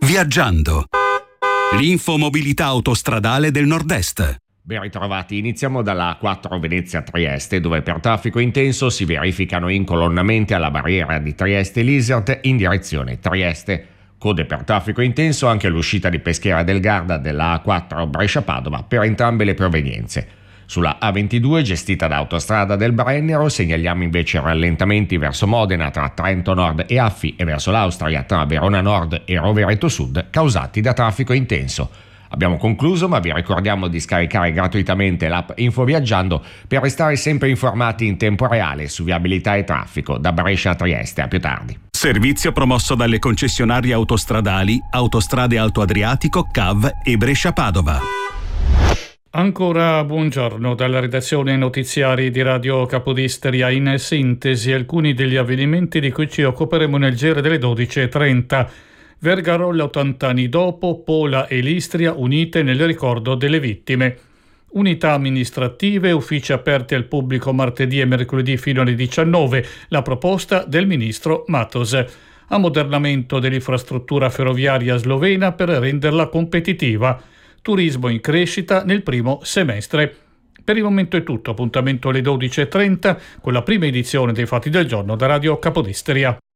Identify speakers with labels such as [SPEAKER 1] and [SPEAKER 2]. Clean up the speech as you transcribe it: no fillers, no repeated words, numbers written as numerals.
[SPEAKER 1] Viaggiando. L'infomobilità autostradale del Nord-Est.
[SPEAKER 2] Ben ritrovati, iniziamo dalla A4 Venezia-Trieste, dove per traffico intenso si verificano incolonnamenti alla barriera di Trieste-Lisert in direzione Trieste. Code per traffico intenso anche all'uscita di Peschiera del Garda della A4 Brescia-Padova per entrambe le provenienze. Sulla A22, gestita da Autostrada del Brennero, segnaliamo invece rallentamenti verso Modena tra Trento Nord e Affi e verso l'Austria tra Verona Nord e Rovereto Sud, causati da traffico intenso. Abbiamo concluso, ma vi ricordiamo di scaricare gratuitamente l'app Info Viaggiando per restare sempre informati in tempo reale su viabilità e traffico da Brescia a Trieste. A più tardi.
[SPEAKER 1] Servizio promosso dalle concessionarie autostradali Autostrade Alto Adriatico, CAV e Brescia Padova.
[SPEAKER 3] Ancora buongiorno dalla redazione notiziari di Radio Capodistria. In sintesi alcuni degli avvenimenti di cui ci occuperemo nel giro delle 12:30. Vergarolla 80 anni dopo, Pola e l'Istria unite nel ricordo delle vittime. Unità amministrative, uffici aperti al pubblico martedì e mercoledì fino alle 19, la proposta del ministro Matos. Ammodernamento dell'infrastruttura ferroviaria slovena per renderla competitiva. Turismo in crescita nel primo semestre. Per il momento è tutto, appuntamento alle 12:30 con la prima edizione dei Fatti del Giorno da Radio Capodistria.